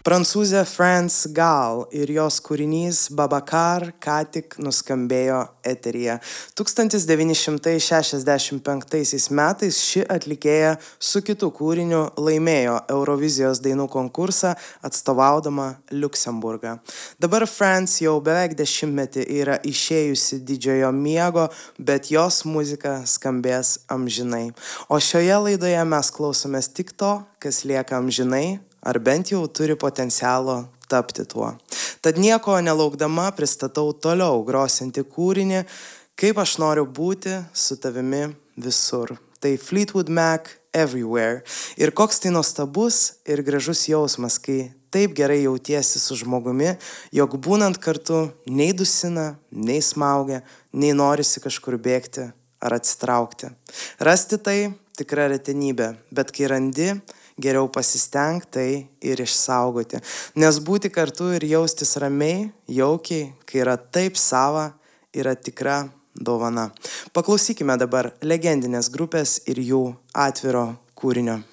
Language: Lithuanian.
Prancūzė France Gall ir jos kūrinys Babacar ką tik nuskambėjo eteryje. 1965 metais ši atlikėja su kitu kūriniu laimėjo Eurovizijos dainų konkursą atstovaudama Liuksemburgą. Dabar France jau beveik 10 metų yra išėjusi didžiojo miego, bet jos muzika skambės amžinai. O šioje laidoje mes klausomės tik to, kas lieka amžinai, ar bent jau turi potencialo tapti tuo. Tad nieko nelaukdama pristatau toliau grosinti kūrinį, kaip aš noriu būti su tavimi visur. Tai Fleetwood Mac Everywhere. Ir koks tai nuostabus ir gražus jausmas, kai taip gerai jautiesi su žmogumi, jog būnant kartu nei dusina, nei smaugia, nei norisi kažkur bėgti ar atsitraukti. Rasti tai tikra retenybė, bet kai randi, geriau pasistengti tai ir išsaugoti. Nes būti kartu ir jaustis ramiai, jaukiai, kai yra taip sava, yra tikra dovana. Paklausykime dabar legendinės grupės ir jų atviro kūrinio.